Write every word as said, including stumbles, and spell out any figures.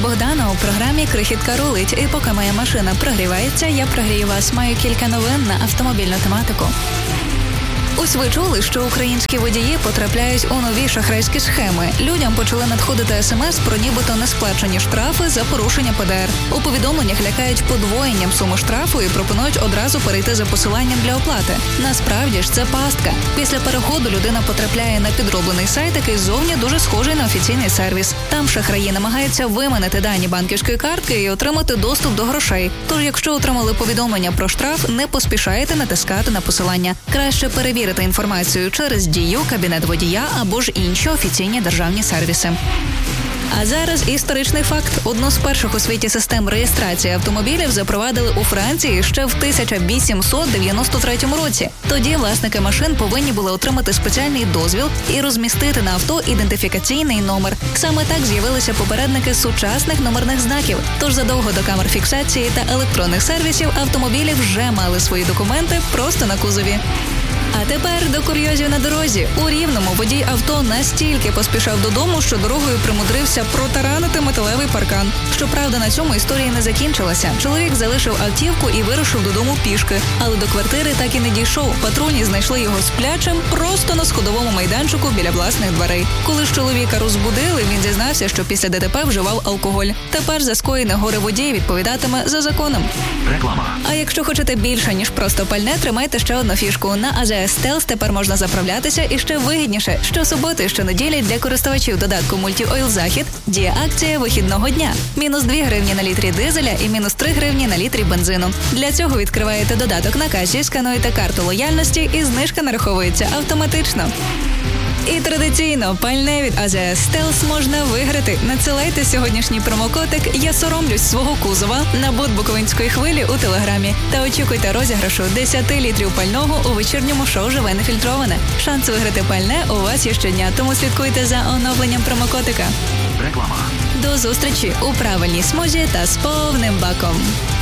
Богдана у програмі «Крихітка рулить». І поки моя машина прогрівається, я прогрію вас. Маю кілька новин на автомобільну тематику. Ось ви чули, що українські водії потрапляють у нові шахрайські схеми. Людям почали надходити смс про нібито несплачені штрафи за порушення Пе Де Ер. У повідомленнях лякають подвоєнням суми штрафу і пропонують одразу перейти за посиланням для оплати. Насправді ж це пастка. Після переходу людина потрапляє на підроблений сайт, який зовні дуже схожий на офіційний сервіс. Там шахраї намагаються виманити дані банківської картки і отримати доступ до грошей. Тож, якщо отримали повідомлення про штраф, не поспішайте натискати на посилання. Краще перевірити інформацію через Дію, кабінет водія або ж інші офіційні державні сервіси. А зараз історичний факт. Одну з перших у світі систем реєстрації автомобілів запровадили у Франції ще в тисяча вісімсот дев'яносто третьому році. Тоді власники машин повинні були отримати спеціальний дозвіл і розмістити на авто ідентифікаційний номер. Саме так з'явилися попередники сучасних номерних знаків. Тож задовго до камер фіксації та електронних сервісів автомобілі вже мали свої документи просто на кузові. А тепер до курйозів на дорозі. У Рівному водій авто настільки поспішав додому, що дорогою примудрився протаранити металевий паркан. Щоправда, на цьому історія не закінчилася. Чоловік залишив автівку і вирушив додому пішки. Але до квартири так і не дійшов. Патрульні знайшли його сплячим просто на сходовому майданчику біля власних дверей. Коли ж чоловіка розбудили, він зізнався, що після Де Те Пе вживав алкоголь. Тепер за скоєне горе водій відповідатиме за законом. Реклама. А якщо хочете більше, ніж просто пальне, тримайте ще одну фішку. На А Зет Стелс тепер можна заправлятися і ще вигідніше. Щосуботи і щонеділі для користувачів додатку Multi-Oil Захід діє акція вихідного дня. Мінус дві гривні на літрі дизеля і мінус три гривні на літрі бензину. Для цього відкриваєте додаток на касі, скануєте карту лояльності і знижка нараховується автоматично. І традиційно пальне від А Зет Стелс можна виграти. Надсилайте сьогоднішній промокодик «Я соромлюсь свого кузова» на бот Буковинської хвилі у Телеграмі. Та очікуйте розіграшу десять літрів пального у вечірньому шоу «Живе нефільтроване». Шанс виграти пальне у вас є щодня, тому слідкуйте за оновленням промокодика. Реклама. До зустрічі у правильній смузі та з повним баком.